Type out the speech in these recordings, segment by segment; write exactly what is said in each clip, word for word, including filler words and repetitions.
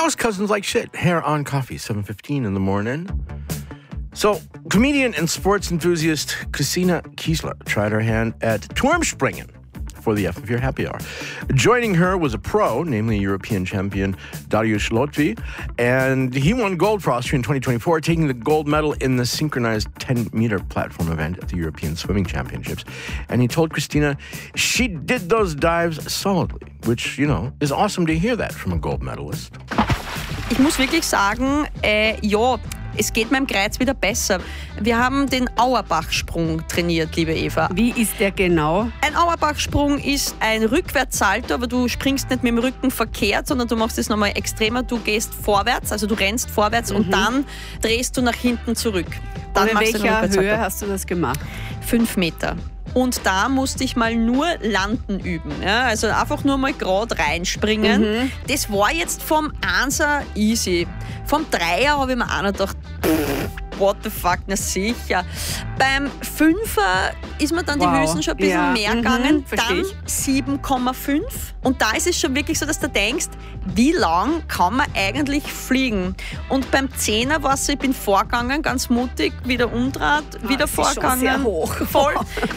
was Cousins Like Shit. Hair on Coffee, seven fifteen in the morning. So, comedian and sports enthusiast Christina Kiesler tried her hand at Turmspringen for the F M four Happy Hour. Joining her was a pro, namely European champion Dariusz Lotwy, and he won gold for Austria in twenty twenty-four, taking the gold medal in the synchronized ten-meter platform event at the European Swimming Championships. And he told Christina she did those dives solidly, which, you know, is awesome to hear that from a gold medalist. Ich muss wirklich sagen, äh, ja, es geht meinem Kreuz wieder besser. Wir haben den Auerbach-Sprung trainiert, liebe Eva. Wie ist der genau? Ein Auerbach-Sprung ist ein Rückwärtssalto, aber du springst nicht mit dem Rücken verkehrt, sondern du machst es nochmal extremer. Du gehst vorwärts, also du rennst vorwärts mhm. und dann drehst du nach hinten zurück. Dann und in welcher Höhe hast du das gemacht? Fünf Meter. Und da musste ich mal nur landen üben. Ja? Also einfach nur mal gerade reinspringen. Mhm. Das war jetzt vom Einser easy. Vom Dreier habe ich mir auch noch gedacht, what the fuck, na sicher. Beim Fünfer ist mir dann wow. die Hülsen schon ein bisschen ja. mehr mhm. gegangen. Versteh Dann ich. sieben Komma fünf. Und da ist es schon wirklich so, dass du denkst, wie lang kann man eigentlich fliegen? Und beim Zehner war es so, ich bin vorgegangen, ganz mutig, wieder umdraht, ah, wieder das vorgegangen. Ist schon sehr hoch. Voll.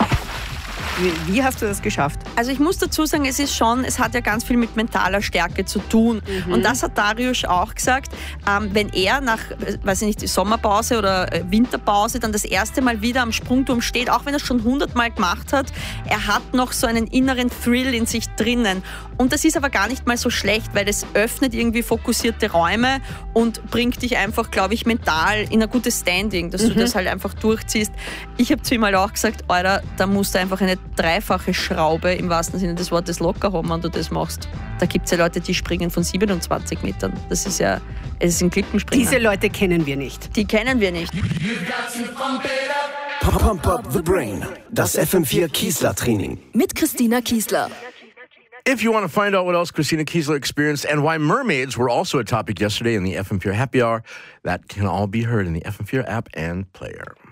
Wie, wie hast du das geschafft? Also ich muss dazu sagen, es ist schon, es hat ja ganz viel mit mentaler Stärke zu tun. Mhm. Und das hat Dariusz auch gesagt, ähm, wenn er nach, weiß ich nicht, Sommerpause oder Winterpause dann das erste Mal wieder am Sprungturm steht, auch wenn er es schon hundertmal gemacht hat, er hat noch so einen inneren Thrill in sich drinnen. Und das ist aber gar nicht mal so schlecht, weil es öffnet irgendwie fokussierte Räume und bringt dich einfach, glaube ich, mental in ein gutes Standing, dass mhm. du das halt einfach durchziehst. Ich habe zu ihm halt auch gesagt, Alter, da musst du einfach eine dreifache Schraube im wahrsten Sinne des Wortes locker haben, wenn du das machst. Da gibt es ja Leute, die springen von siebenundzwanzig Metern. Das ist ja, es ist ein Klippenspringer. Diese Leute kennen wir nicht. Die kennen wir nicht. Pump up the brain. Das F M four Kiesler Training. Mit Christina Kiesler. If you want to find out what else Christina Kiesler experienced and why mermaids were also a topic yesterday in the F M four Happy Hour, that can all be heard in the F M four app and player.